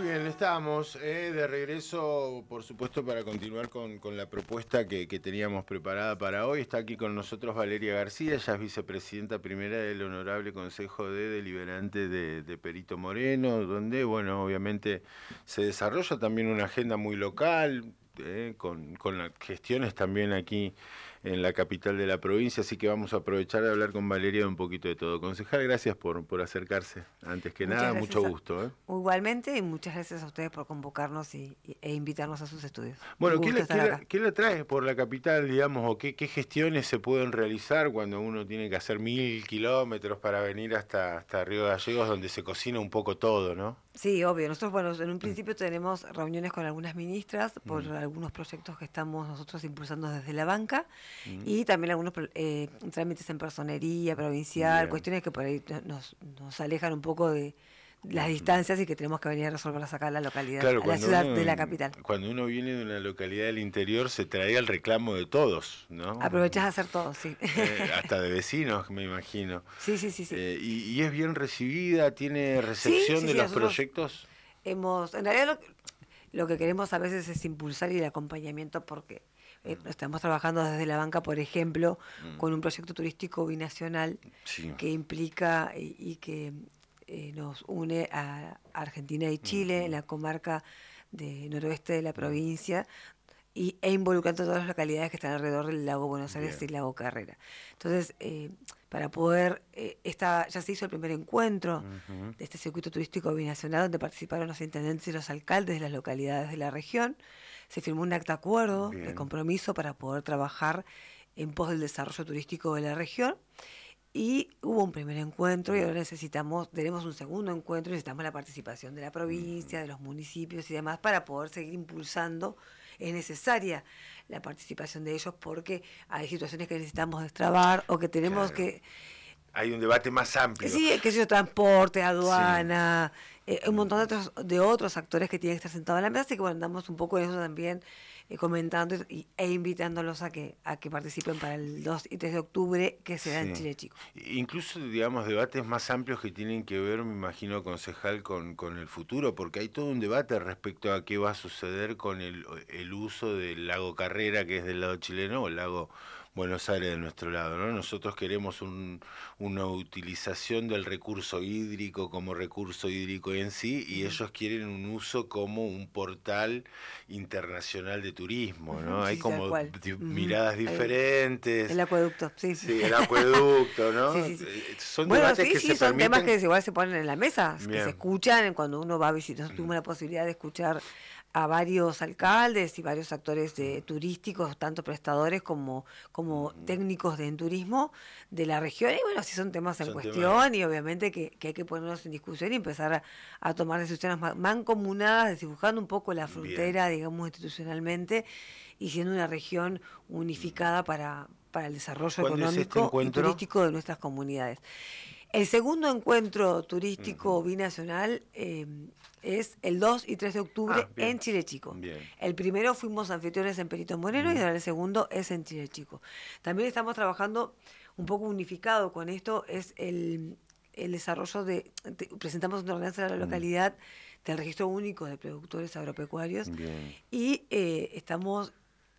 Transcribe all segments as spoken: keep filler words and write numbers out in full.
bien, estamos eh, de regreso, por supuesto, para continuar con, con la propuesta que, que teníamos preparada para hoy. Está aquí con nosotros Valeria García, ella es vicepresidenta primera del Honorable Consejo de Deliberante de, de Perito Moreno, donde, bueno, obviamente se desarrolla también una agenda muy local, eh, con, con las gestiones también aquí en la capital de la provincia, así que vamos a aprovechar de hablar con Valeria de un poquito de todo. Concejal, gracias por, por acercarse. Antes que Muchas nada, mucho gracias a, gusto. ¿eh? igualmente, y muchas gracias a ustedes por convocarnos y, y- e invitarnos a sus estudios. Un Bueno, ¿qué gusto le, estar qué le- acá. qué le trae por la capital, digamos, o qué, qué gestiones se pueden realizar cuando uno tiene que hacer mil kilómetros para venir hasta, hasta Río Gallegos, donde se cocina un poco todo, ¿no? Sí, obvio. Nosotros, bueno, en un principio tenemos reuniones con algunas ministras por Mm, algunos proyectos que estamos nosotros impulsando desde la banca mm, y también algunos pro- eh, trámites en personería provincial, bien. cuestiones que por ahí nos, nos alejan un poco de las Ujú. distancias y que tenemos que venir a resolverlas acá en la localidad, Claro, a la cuando ciudad de la uno, capital. cuando uno viene de una localidad del interior se trae el reclamo de todos, ¿no? Aprovechás a hacer todo, sí. Eh, hasta de vecinos, me imagino. Sí, sí, sí, sí. Eh, y, y es bien recibida, tiene Sí, recepción sí, de sí, los nosotros proyectos. hemos, en realidad lo, que- lo que queremos a veces es impulsar y el acompañamiento porque eh, Mm, estamos trabajando desde la banca, por ejemplo, mm, con un proyecto turístico binacional sí. que implica y, y que eh, nos une a Argentina y Chile, en Ujú, la comarca de noroeste de la mm, provincia, y, e involucrando todas las localidades que están alrededor del lago Buenos Aires y bien. el lago Carrera. Entonces, eh, para poder, eh, esta, ya se hizo el primer encuentro Ujú, de este circuito turístico binacional donde participaron los intendentes y los alcaldes de las localidades de la región. Se firmó un acta acuerdo de bien. compromiso para poder trabajar en pos del desarrollo turístico de la región. Y hubo un primer encuentro y ahora necesitamos, tenemos un segundo encuentro y necesitamos la participación de la provincia, Ujú. de los municipios y demás para poder seguir impulsando. Es necesaria la participación de ellos porque hay situaciones que necesitamos destrabar o que tenemos Claro. que, Hay un debate más amplio. sí, qué sé yo, transporte, Sí. aduana, eh, un montón de Ujú. otros, de otros actores que tienen que estar sentados en la mesa, así que bueno, andamos un poco en eso también, eh, comentando y, e invitándolos a que, a que participen para el dos y tres de octubre, que será en Sí. Chile Chico. Incluso, digamos, debates más amplios que tienen que ver, me imagino, concejal, con, con el futuro, porque hay todo un debate respecto a qué va a suceder con el, el uso del lago Carrera, que es del lado chileno, o el lago Buenos Aires de nuestro lado, ¿no? Nosotros queremos un, una utilización del recurso hídrico como recurso hídrico en sí, y Ujú, ellos quieren un uso como un portal internacional de turismo, ujú, ¿no? Hay sí, sí, tal como cual. di- Ujú, miradas el, diferentes. el acueducto, sí. Sí, el acueducto, Sí, ¿no? sí, sí. Eh, Son Bueno, debates sí, que se sí, son temas permiten. que igual se ponen en la mesa, que se Bien. escuchan cuando uno va a visitar. Nosotros tuvimos la posibilidad de escuchar a varios alcaldes y varios actores de, turísticos, tanto prestadores como, como Ujú. técnicos de en turismo de la región. Y bueno, sí son temas en Son temas. cuestión y obviamente que, que hay que ponerlos en discusión y empezar a, a tomar decisiones ma- mancomunadas, desdibujando un poco la Bien. frontera, digamos, institucionalmente y siendo una región unificada para, para el desarrollo ¿Cuándo es este económico y encuentro? turístico de nuestras comunidades. El segundo encuentro turístico Ujú. binacional eh, es el dos y tres de Ah, octubre bien. en Chile Chico. Bien. El primero fuimos anfitriones en Perito Moreno y Mm, ahora el segundo es en Chile Chico. También estamos trabajando un poco unificado con esto, es el, el desarrollo de, de- presentamos una ordenanza de la mm, localidad del registro único de productores agropecuarios bien. y eh, estamos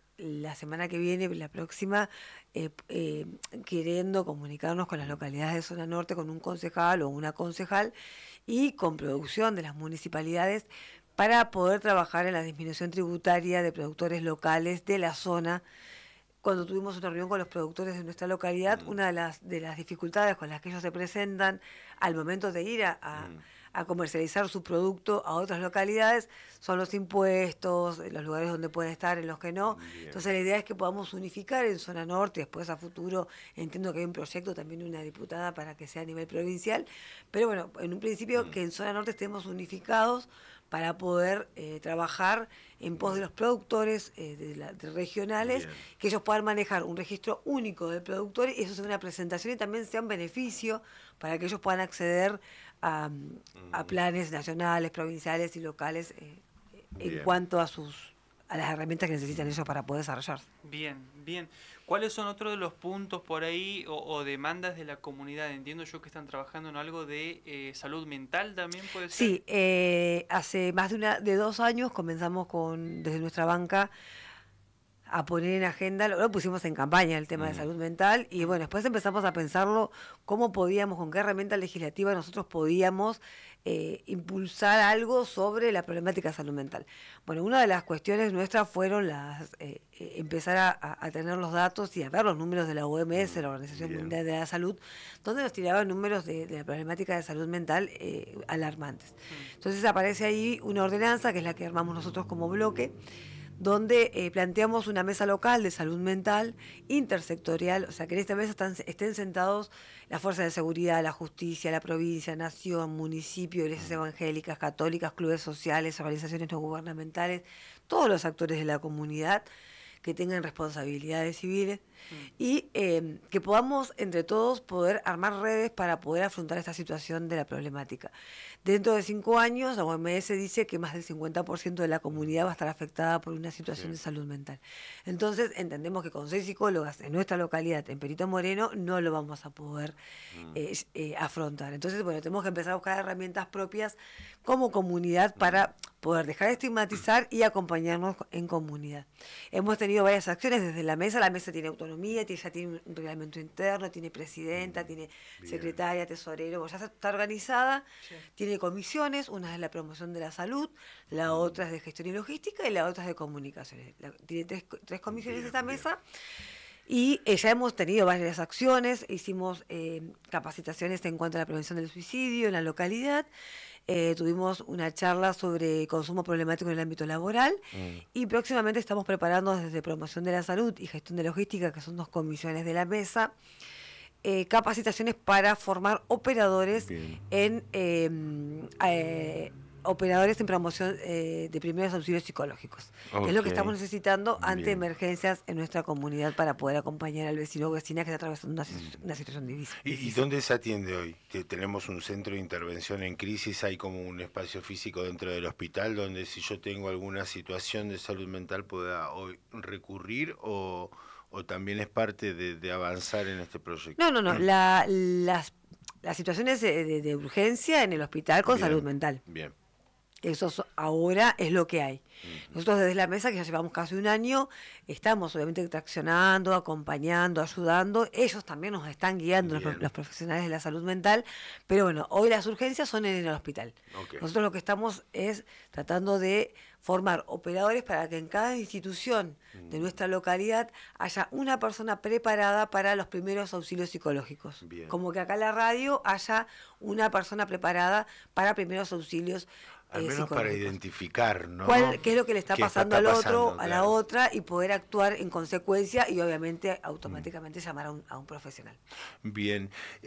la semana que viene, la próxima, eh, eh, queriendo comunicarnos con las Mm, localidades de zona norte, con un concejal o una concejal y con producción de las municipalidades para poder trabajar en la disminución tributaria de productores locales de la zona. Cuando tuvimos una reunión con los productores de nuestra localidad, mm, una de las, de las dificultades con las que ellos se presentan al momento de ir a, a- mm, a comercializar su producto a otras localidades son los impuestos, los lugares donde pueden estar, en los que no. bien. Entonces la idea es que podamos unificar en zona norte, después a futuro entiendo que hay un proyecto también de una diputada para que sea a nivel provincial, pero bueno, en un principio Mm, que en zona norte estemos unificados para poder eh, trabajar en pos de bien. los productores eh, de la- de regionales, Bien. que ellos puedan manejar un registro único del productor y eso sea una presentación y también sea un beneficio para que ellos puedan acceder a, a Mm, planes nacionales, provinciales y locales eh, en bien. cuanto a sus a las herramientas que necesitan ellos para poder desarrollarse. Bien, bien. ¿Cuáles son otros de los puntos por ahí o, o demandas de la comunidad? Entiendo yo que están trabajando en algo de eh, salud mental también, ¿puede ser? Sí, eh, hace más de, una, de dos años comenzamos con desde nuestra banca a poner en agenda, lo, lo pusimos en campaña el tema mm. de salud mental y bueno, después empezamos a pensarlo cómo podíamos, con qué herramienta legislativa nosotros podíamos eh, impulsar algo sobre la problemática de salud mental. Bueno, una de las cuestiones nuestras fueron las eh, eh, empezar a, a tener los datos y a ver los números de la O M S, mm, la Organización bien. Mundial de la Salud, donde nos tiraban números de, de la problemática de salud mental eh, alarmantes. Mm. Entonces aparece ahí una ordenanza, que es la que armamos nosotros como bloque, donde eh, planteamos una mesa local de salud mental intersectorial, o sea, que en esta mesa están, estén sentados las fuerzas de seguridad, la justicia, la provincia, nación, municipio, iglesias evangélicas, católicas, clubes sociales, organizaciones no gubernamentales, todos los actores de la comunidad que tengan responsabilidades civiles mm. y eh, que podamos entre todos poder armar redes para poder afrontar esta situación de la problemática. Dentro de cinco años, la O M S dice que más del cincuenta por ciento de la comunidad va a estar afectada por una situación sí. de salud mental. Entonces, entendemos que con seis psicólogas en nuestra localidad, en Perito Moreno, no lo vamos a poder mm. eh, eh, afrontar. Entonces, bueno, tenemos que empezar a buscar herramientas propias como comunidad para poder dejar de estigmatizar y acompañarnos en comunidad. Hemos tenido varias acciones desde la mesa. La mesa tiene autonomía, tiene, ya tiene un reglamento interno, tiene presidenta, tiene Bien. secretaria, tesorero, ya está organizada, sí. tiene comisiones, una es la promoción de la salud, la otra es de gestión y logística y la otra es de comunicaciones. La, tiene tres, tres comisiones Bien. esta mesa. Y eh, ya hemos tenido varias acciones, hicimos eh, capacitaciones en cuanto a la prevención del suicidio en la localidad. Eh, tuvimos una charla sobre consumo problemático en el ámbito laboral mm. y próximamente estamos preparando desde Promoción de la Salud y Gestión de Logística, que son dos comisiones de la mesa, eh, capacitaciones para formar operadores Bien. en eh, eh, operadores en promoción eh, de primeros auxilios psicológicos, okay. que es lo que estamos necesitando ante Bien. emergencias en nuestra comunidad para poder acompañar al vecino o vecina que está atravesando una, una situación difícil. ¿Y, ¿Y dónde se atiende hoy? Tenemos un centro de intervención en crisis, hay como un espacio físico dentro del hospital donde si yo tengo alguna situación de salud mental pueda hoy recurrir o, o también es parte de, de avanzar en este proyecto. No, no, no, la, las, las situaciones de, de, de urgencia en el hospital con Bien. salud mental. Bien. Eso ahora es lo que hay. Uh-huh. Nosotros desde la mesa, que ya llevamos casi un año, estamos obviamente traccionando, acompañando, ayudando. Ellos también nos están guiando, los, los profesionales de la salud mental. Pero bueno, hoy las urgencias son en el hospital. Okay. Nosotros lo que estamos es tratando de formar operadores para que en cada institución de nuestra localidad haya una persona preparada para los primeros auxilios psicológicos. Bien. Como que acá en la radio haya una persona preparada para primeros auxilios Al menos para identificar, ¿no? ¿Cuál, ¿Qué es lo que le está pasando está, está pasando, al otro, claro. a la otra, y poder actuar en consecuencia y obviamente automáticamente mm. llamar a un, a un profesional? Bien.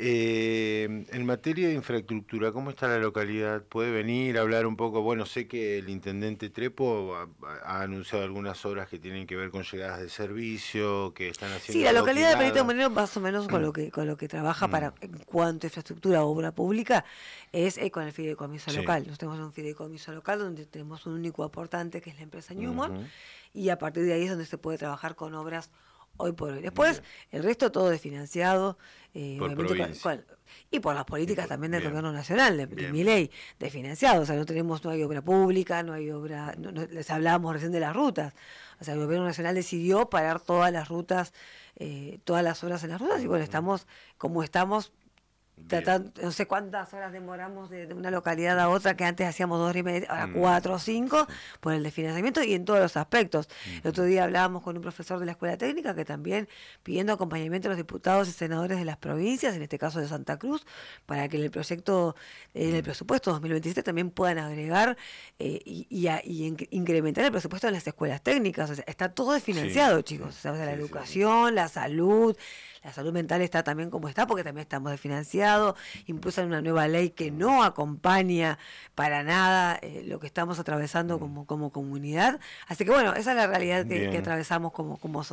Eh, en materia de infraestructura, ¿cómo está la localidad? ¿Puede venir a hablar un poco? Bueno, sé que el intendente Trepo ha, ha anunciado algunas obras que tienen que ver con llegadas de servicio, que están haciendo... Sí, la localidad de Perito Moreno más o menos con lo que con lo que trabaja mm. para en cuanto a infraestructura o obra pública es eh, con el fideicomiso sí. local. Nosotros tenemos un fideicomiso comiso local donde tenemos un único aportante que es la empresa Newmont uh-huh. y a partir de ahí es donde se puede trabajar con obras hoy por hoy. Después bien. el resto todo es financiado eh, por obviamente con, con, y por las políticas por, también del bien. gobierno nacional, de, de mi ley, de financiado. O sea, no tenemos, no hay obra pública, no hay obra, no, no, les hablábamos recién de las rutas. O sea, el gobierno nacional decidió parar todas las rutas, eh, todas las obras en las rutas y bueno, estamos como estamos. Tratando, no sé cuántas horas demoramos de, de una localidad a otra, que antes hacíamos dos horas y media, ahora mm. cuatro o cinco, por el desfinanciamiento y en todos los aspectos. Mm. El otro día hablábamos con un profesor de la escuela técnica que también pidiendo acompañamiento a los diputados y senadores de las provincias, en este caso de Santa Cruz, para que en el proyecto, en mm. el presupuesto dos mil veintisiete también puedan agregar eh, y, y, a, y in, incrementar el presupuesto en las escuelas técnicas. O sea, está todo desfinanciado, sí. chicos. O sea, sí, la educación, sí. la salud. La salud mental está también como está, porque también estamos desfinanciados, impulsan una nueva ley que no acompaña para nada eh, lo que estamos atravesando como, como comunidad. Así que bueno, esa es la realidad que, que atravesamos como, como sociedad.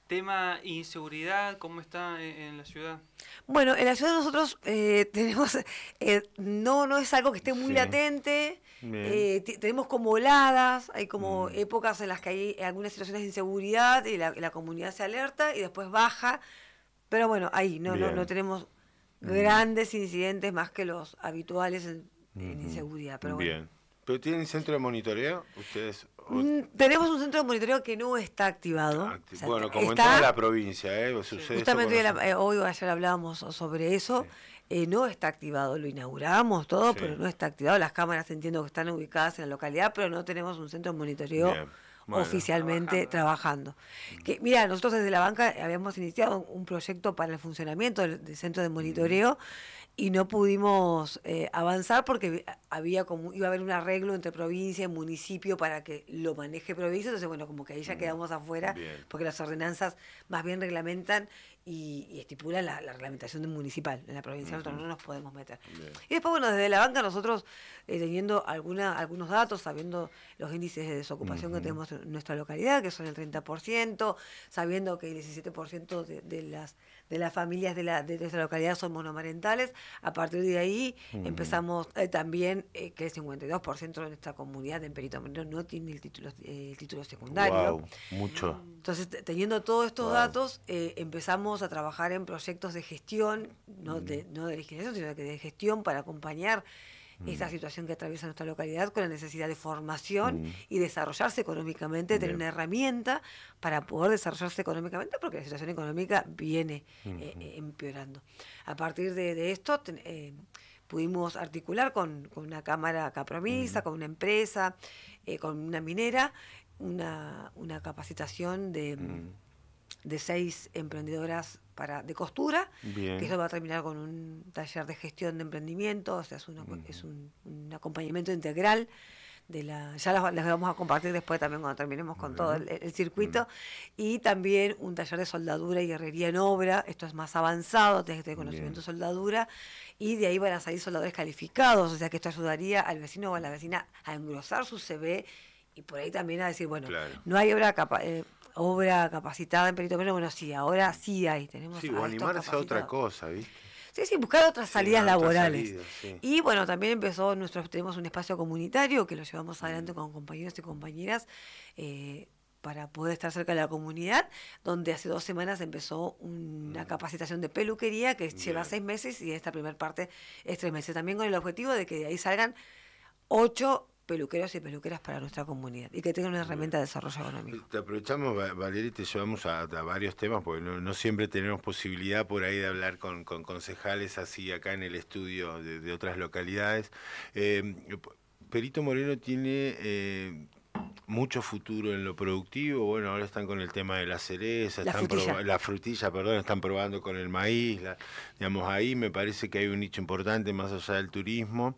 Tema inseguridad, ¿cómo está en, en la ciudad? Bueno, en la ciudad nosotros eh, tenemos, eh, no, no es algo que esté muy Sí. latente, Bien. eh, t- tenemos como oladas, hay como Mm. épocas en las que hay algunas situaciones de inseguridad y la, la comunidad se alerta y después baja, pero bueno, ahí no, no, no Bien. tenemos Mm. grandes incidentes más que los habituales en, en Ujú. inseguridad, pero bueno. Bien. ¿Pero tienen centro de monitoreo ustedes? O- Mm, tenemos un centro de monitoreo que no está activado. acti- O sea, bueno, como en está, toda la provincia, ¿eh? Sucede eso con justamente hoy, la- nosotros. eh, hoy o ayer hablábamos so- sobre eso. Sí. Eh, no está activado, lo inauguramos todo, Sí. pero no está activado. Las cámaras entiendo que están ubicadas en la localidad, pero no tenemos un centro de monitoreo Bien. Bueno. oficialmente trabajando. Que, mira, nosotros desde la banca habíamos iniciado un proyecto para el funcionamiento del, del centro de monitoreo y no pudimos eh, avanzar porque había como iba a haber un arreglo entre provincia y municipio para que lo maneje provincia, entonces bueno, como que ahí ya quedamos afuera, Bien. porque las ordenanzas más bien reglamentan y, y estipulan la, la reglamentación del municipal. En la provincia nosotros no nos podemos meter. Bien. Y después, bueno, desde la banca nosotros, eh, teniendo alguna, algunos datos, sabiendo los índices de desocupación que tenemos en nuestra localidad, que son el treinta por ciento, sabiendo que el diecisiete por ciento de, de las de las familias de, la, de nuestra localidad son monomarentales, a partir de ahí empezamos eh, también eh, que el cincuenta y dos por ciento de nuestra comunidad en Perito Moreno no tiene el título, eh, el título secundario. Wow, mucho. Entonces, t- teniendo todos estos Wow. datos, eh, empezamos a trabajar en proyectos de gestión, no de, no de legislación, sino que de gestión para acompañar esta situación que atraviesa nuestra localidad con la necesidad de formación Mm. y desarrollarse económicamente, tener Bien. una herramienta para poder desarrollarse económicamente, porque la situación económica viene eh, eh, empeorando. A partir de, de esto, ten- eh, pudimos articular con, con una cámara capromisa, con una empresa, eh, con una minera, una, una capacitación de, Mm. de seis emprendedoras para, de costura, Bien. que eso va a terminar con un taller de gestión de emprendimiento, o sea, es, una- es un, un acompañamiento integral. De la, ya las, las vamos a compartir después también cuando terminemos con todo el, el circuito, y también un taller de soldadura y herrería en obra, esto es más avanzado, desde conocimiento de soldadura, y de ahí van a salir soldadores calificados, o sea que esto ayudaría al vecino o a la vecina a engrosar su C V y por ahí también a decir, bueno, Claro. no hay obra capa- eh, obra capacitada en Perito Moreno, bueno, sí, ahora sí hay, tenemos Sí, a o estos animarse a otra capacitados. cosa, ¿viste? Sí, sí, buscar otras Sí, salidas otras laborales. salidas, sí. Y bueno, también empezó, nuestro, tenemos un espacio comunitario que lo llevamos adelante con compañeros y compañeras eh, para poder estar cerca de la comunidad, donde hace dos semanas empezó una capacitación de peluquería que lleva Bien. seis meses y esta primera parte es tres meses. También con el objetivo de que de ahí salgan ocho peluqueros y peluqueras para nuestra comunidad y que tengan una herramienta de desarrollo económico. Te aprovechamos, Va- Valeria, y te llevamos a, a varios temas, porque no, no siempre tenemos posibilidad por ahí de hablar con, con concejales así acá en el estudio de, de otras localidades. Eh, Perito Moreno tiene eh, mucho futuro en lo productivo. Bueno, ahora están con el tema de la cereza, La están frutilla. proba- la frutilla, perdón, están probando con el maíz. La- digamos, ahí me parece que hay un nicho importante más allá del turismo.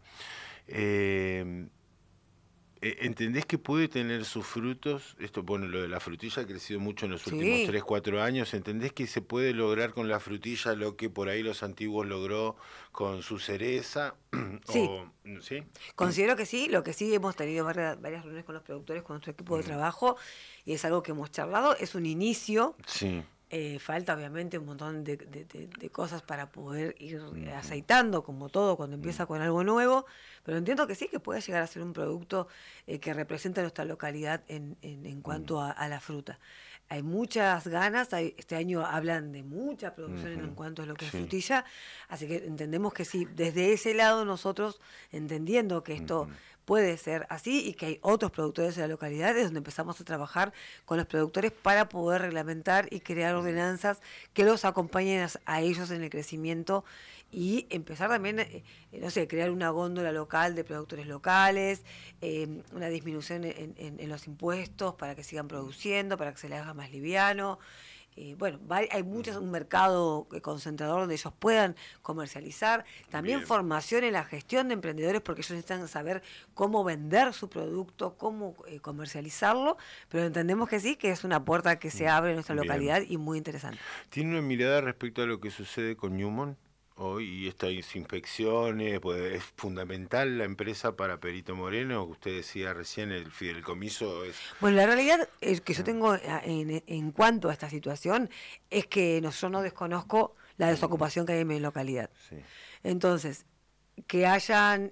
Eh, Eh, ¿Entendés que puede tener sus frutos? Esto, bueno, lo de la frutilla ha crecido mucho en los Sí. últimos tres, cuatro años. ¿Entendés que se puede lograr con la frutilla lo que por ahí los antiguos logró con su cereza? Sí. O, ¿sí? Considero que sí, lo que sí hemos tenido varias, varias reuniones con los productores, con nuestro equipo de trabajo, y es algo que hemos charlado, es un inicio. Sí. Eh, falta obviamente un montón de, de- de- de cosas para poder ir eh, aceitando, como todo, cuando empieza con algo nuevo, pero entiendo que sí, que puede llegar a ser un producto eh, que representa nuestra localidad en, en, en cuanto a, a la fruta. Hay muchas ganas, hay- este año hablan de mucha producción en, en cuanto a lo que es Sí. frutilla, así que entendemos que sí, desde ese lado nosotros, entendiendo que esto puede ser así y que hay otros productores de la localidad, es donde empezamos a trabajar con los productores para poder reglamentar y crear ordenanzas que los acompañen a, a ellos en el crecimiento y empezar también, eh, eh, no sé, crear una góndola local de productores locales, eh, una disminución en, en- en los impuestos para que sigan produciendo, para que se les haga más liviano. Eh, bueno, va- hay muchos, un mercado eh, concentrador donde ellos puedan comercializar. También Bien. formación en la gestión de emprendedores porque ellos necesitan saber cómo vender su producto, cómo eh, comercializarlo, pero entendemos que sí, que es una puerta que se abre en nuestra Bien. localidad y muy interesante. ¿Tiene una mirada respecto a lo que sucede con Newmont? hoy y estas inspecciones? Pues es fundamental la empresa para Perito Moreno, que usted decía recién, el fideicomiso es... Bueno, la realidad es que yo tengo en, en cuanto a esta situación es que no, yo no desconozco la desocupación que hay en mi localidad. Sí. Entonces, que hayan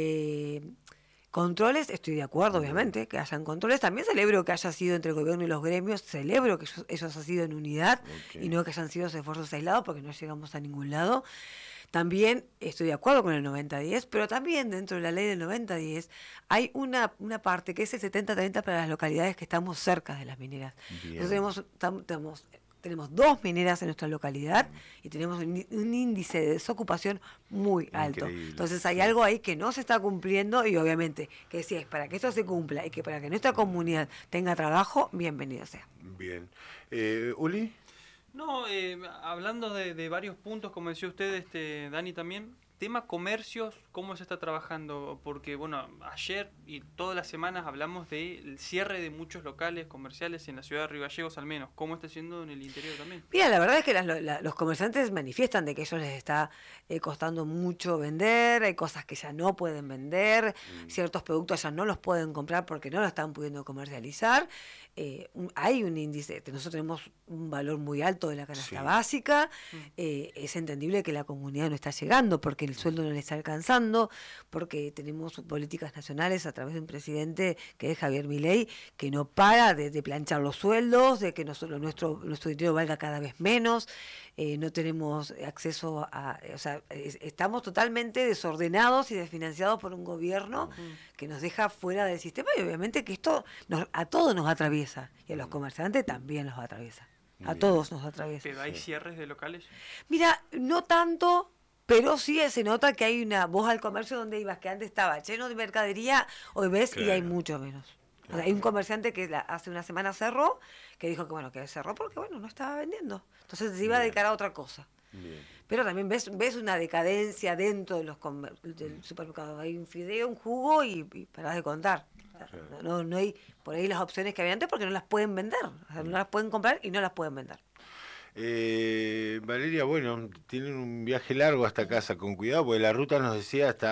eh, controles, estoy de acuerdo, obviamente, que hayan controles. También celebro que haya sido entre el gobierno y los gremios, celebro que ellos, ellos han sido en unidad Okay. y no que hayan sido esfuerzos aislados, porque no llegamos a ningún lado. También estoy de acuerdo con el noventa diez, pero también dentro de la ley del noventa diez hay una, una parte que es el setenta treinta para las localidades que estamos cerca de las mineras. Bien. Nosotros tenemos, tam, tenemos, tenemos dos mineras en nuestra localidad y tenemos un, un índice de desocupación muy alto. Increíble, Entonces hay sí. algo ahí que no se está cumpliendo y obviamente que si es para que esto se cumpla y que para que nuestra comunidad tenga trabajo, bienvenido sea. Bien. Eh, ¿Uli? No, eh, hablando de, de varios puntos, como decía usted, este, Dani, también, tema comercios, ¿cómo se está trabajando? Porque, bueno, ayer y todas las semanas hablamos del cierre de muchos locales comerciales en la ciudad de Río Gallegos, al menos. ¿Cómo está siendo en el interior también? Mira, la verdad es que las, la, los comerciantes manifiestan de que a ellos les está eh, costando mucho vender, hay cosas que ya no pueden vender, mm. ciertos productos ya no los pueden comprar porque no lo están pudiendo comercializar. Eh, un, hay un índice, nosotros tenemos un valor muy alto de la canasta sí. básica, mm. eh, es entendible que la comunidad no está llegando porque el sueldo no le está alcanzando, porque tenemos políticas nacionales a través de un presidente que es Javier Milei, que no para de, de planchar los sueldos, de que nosotros, nuestro, nuestro dinero valga cada vez menos, eh, no tenemos acceso a, o sea, es, estamos totalmente desordenados y desfinanciados por un gobierno mm. que nos deja fuera del sistema y obviamente que esto nos, a todos nos atraviesa y a los comerciantes también los atraviesa, a todos nos atraviesa. ¿Pero hay cierres de locales? Mira, no tanto, pero sí se nota que hay una voz al comercio donde ibas, que antes estaba lleno de mercadería, hoy ves claro. y hay mucho menos. O sea, hay un comerciante que la, hace una semana cerró, que dijo que bueno, que cerró porque bueno, no estaba vendiendo. Entonces se iba Bien. a dedicar a otra cosa. Bien. Pero también ves ves una decadencia dentro de los comer- del supermercado. Hay un fideo, un jugo y, y parás de contar. Claro. No, no, no hay por ahí las opciones que había antes porque no las pueden vender. O sea, no las pueden comprar y no las pueden vender. Eh, Valeria, bueno, tienen un viaje largo hasta casa, con cuidado, porque la ruta nos decía hasta